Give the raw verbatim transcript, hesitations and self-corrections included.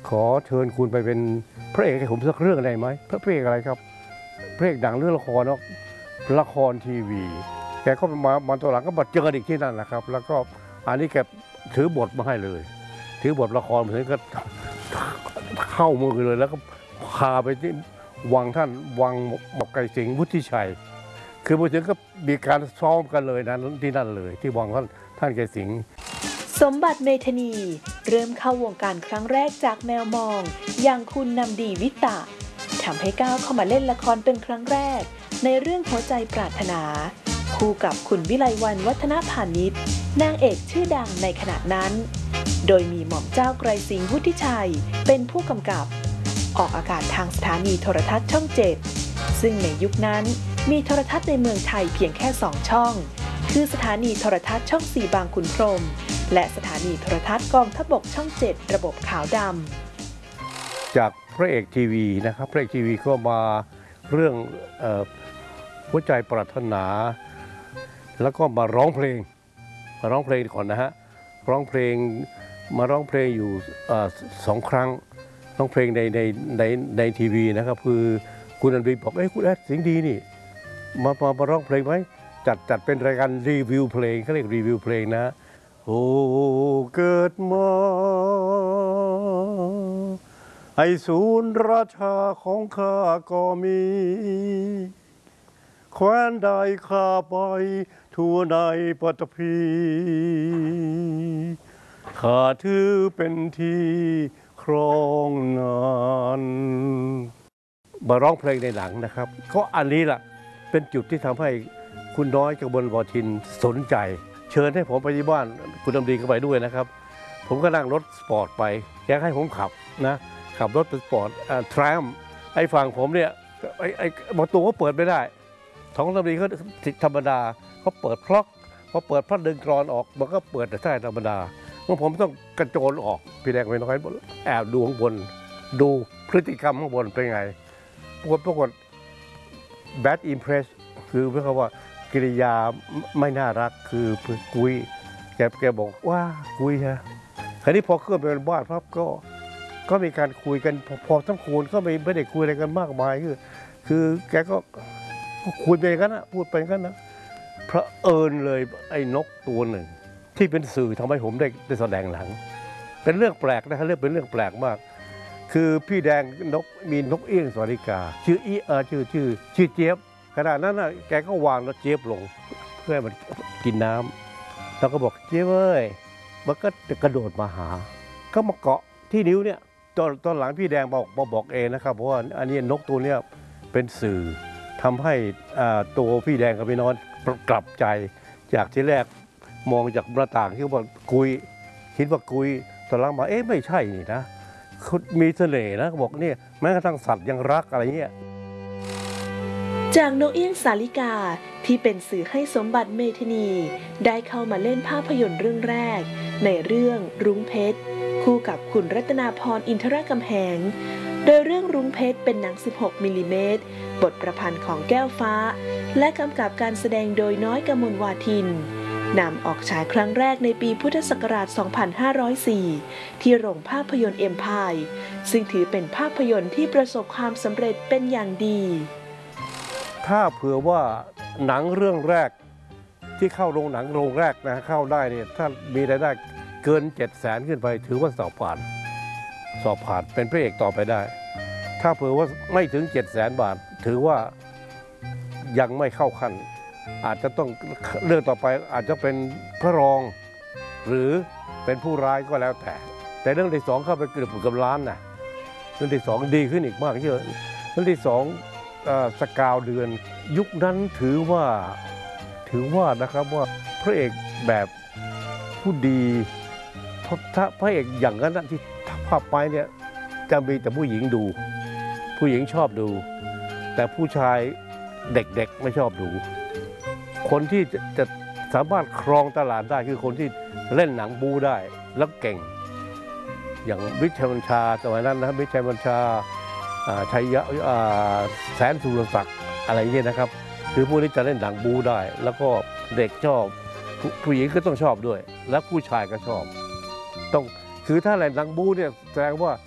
ขอเชิญคุณไปเป็นพระเอกให้ผมสักเรื่องได้ไหมพระเอกอะไรครับพระเอกดังเรื่องละครเนาะละครทีวีแกก็มามาตัวหลังก็มาเจอกันอีกที่นั่นแหละครับแล้วก็อันนี้แกถือบทมาให้เลยถือบทละครเหมือนก็เข้ามือเลยแล้วก็พาไปที่วังท่านวังหมอกไก่สิงห์วุฒิชัยคือพอถึงก็มีการซ้อมกันเลยนะที่นั่นเลยที่วังท่านท่านไก่สิงห์สมบัติเมธานีเริ่มเข้าวงการครั้งแรกจากแมวมองอย่างคุณนำดีวิตะทำให้ก้าวเข้ามาเล่นละครเป็นครั้งแรกในเรื่องหัวใจปรารถนาคู่กับคุณวิไลวรรณวัฒนพานิชนางเอกชื่อดังในขณะนั้นโดยมีหม่อมเจ้าไกรสิงห์วุฒิชัยเป็นผู้กำกับออกอากาศทางสถานีโทรทัศน์ช่องเจ็ดซึ่งในยุคนั้นมีโทรทัศน์ในเมืองไทยเพียงแค่สองช่องคือสถานีโทรทัศน์ช่องสี่บางขุนพรหมและสถานีโทรทัศน์กองทัพบกช่องเจ็ดระบบขาวดำจากพระเอกทีวีนะครับพระเอกทีวีก็มาเรื่องเอ่อหัวใจปรารถนาแล้วก็มาร้องเพลงมาร้องเพลงก่อนนะฮะร้องเพลงมาร้องเพลงอยู่สองครั้งร้องเพลงในในในในทีวีนะครับคือคุณอันดีบอกเอ้ยคุณแอดเสียงดีนี่มามามาร้องเพลงไหมจัดจัดเป็นรายการรีวิวเพลงเขาเรียกรีวิวเพลงนะโอ้เกิดมาไอศูนย์ราชาของข้าก็มีแคว้นใดข้าไปทั่วในปัตภีข้าถือเป็นที่ครองนานมาร้องเพลงในหนังนะครับก็อันนี้ล่ะเป็นจุดที่ทำให้คุณน้อยกมลวทินสนใจเชิญให้ผมไปที่บ้านคุณดำดีเข้าไปด้วยนะครับผมก็นั่งรถสปอร์ตไปแกให้ผมขับนะขับรถสปอร์ตทรัมป์ไอ้ฝั่งผมเนี่ยไอ้ไอ้ประตูก็เปิดไม่ได้ท้องดำดีเขาธรรมดาเขาเปิดพล็อกพอเปิดพัดดึงกรอนออกมันก็เปิดแต่ใต้ธรรมดาเมื่อผมต้องกระโจนออกพี่แดงไปน้อยแอบดูข้างบนดูพฤติกรรมข้างบนเป็นไงปรากฏปรากฏ bad impress คือเรียกว่ากิริยาไม่น่ารักคือกุยแกแกบอกว่ากุยฮะคราวนี้พอขึ้นไปบนบ้านครับก็ก็มีการคุยกันพอพอทั้งคูณก็ไม่ไม่ได้คุยอะไรกันมากมายคือคือแกก็คุยไปกันนะพูดไปกันนะเพราะเอิญเลยไอ้นกตัวหนึ่งที่เป็นสื่อทำให้ผมได้ได้แสดงหนังเป็นเรื่องแปลกนะครับเรื่องเป็นเรื่องแปลกมากคือพี่แดงนกมีนกเอี้ยงสวัสดิกาชื่ออีเออชื่อชื่อชื่อเจี๊ยบขณะนั้นน่ะแกก็วางนกเจี๊ยบลงเพื่อให้มันกินน้ำแล้วก็บอกเจี๊ยบเอ้ยมันก็กระโดดมาหาก็มาเกาะที่นิ้วเนี่ยตอนตอนหลังพี่แดงบอกมาบอกเองนะครับเพราะว่าอันนี้นกตัวเนี้ยเป็นสื่อทำให้ตัวพี่แดงกับพี่น้อยกลับใจจากที่แรกมองจากหน้าต่างที่ว่ากุยคิดว่ากุยตอนหลังมาเอ๊ะไม่ใช่นี่นะเขามีเสน่ห์นะบอกเนี่ยแม้กระทั่งสัตว์ยังรักอะไรเงี้ยจากนกเอี้ยงสาลิกาที่เป็นสื่อให้สมบัติเมธานีได้เข้ามาเล่นภาพยนตร์เรื่องแรกในเรื่องรุ้งเพชรคู่กับคุณรัตนาพรอินทรกำแหงโดยเรื่องรุ้งเพชรเป็นหนังสิบหกมิลลิเมตรบทประพันธ์ของแก้วฟ้าและกำกับการแสดงโดยน้อยกมลวาทินนำออกฉายครั้งแรกในปีพุทธศักราช สองพันห้าร้อยสี่ ที่โรงภาพยนตร์เอ็มไพร์ซึ่งถือเป็นภาพยนตร์ที่ประสบความสำเร็จเป็นอย่างดีถ้าเผื่อว่าหนังเรื่องแรกที่เข้าโรงหนังโรงแรกนะเข้าได้เนี่ยถ้ามีรายได้เกินเจ็ดแสนขึ้นไปถือว่าสอบผ่านสอบผ่านเป็นพระเอกต่อไปได้ถ้าเผื่อว่าไม่ถึงเจ็ดแสนบาทถือว่ายังไม่เข้าขั้นอาจจะต้องเรื่องต่อไปอาจจะเป็นพระรองหรือเป็นผู้ร้ายก็แล้วแต่แต่เรื่องที่สองเข้าไปเกือบเกือบล้านนะเรื่องที่สองดีขึ้นอีกมากเยอะเรื่องที่สองสกาวเดือนยุคนั้นถือว่าถือว่านะครับว่าพระเอกแบบผู้ดีถ้าพระเอกอย่างนั้นที่ภาพไปเนี่ยจะมีแต่ผู้หญิงดูผู้หญิงชอบดูแต่ผู้ชายเด็กๆไม่ชอบดูคนที่จะจะสามารถครองตลาดได้คือคนที่เล่นหนังบูได้แล้วเก่งอย่างวิชัยบัญชาสมัยนั้นนะวิชัยบัญชาชัยยะแสนสุรศักดิ์อะไรเงี้ยนะครับคือผู้ที่จะเล่นหนังบูได้แล้วก็เด็กชอบผู้หญิงก็ต้องชอบด้วยและผู้ชายก็ชอบต้องคือถ้าเล่นหนังบูเนี่ยแสดงว่า